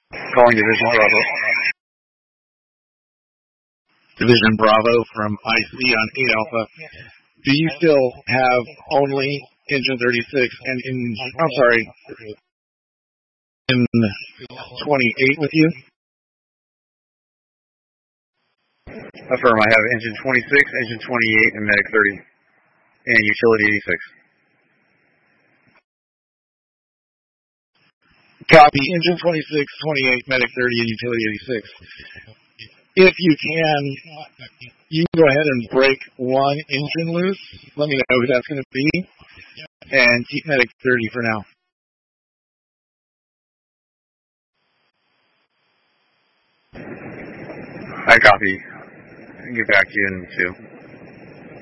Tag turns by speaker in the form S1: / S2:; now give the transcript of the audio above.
S1: Calling Division Bravo.
S2: Division Bravo from IC on 8 Alpha. Do you still have only engine 36 and engine 28 with you?
S1: Affirm, I have engine 26, engine 28, and medic 30, and utility 86.
S2: Copy. Engine 26, 28, medic 30, and utility 86. If you can go ahead and break one engine loose. Let me know who that's going to be, and keep medic 30 for now.
S1: I copy. I'll get back to you in 2.